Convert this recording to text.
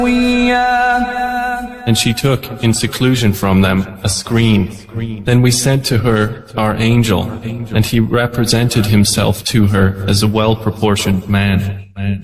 And she took, in seclusion from them, a screen. Then we said to her, our angel, and he represented himself to her as a well-proportioned man.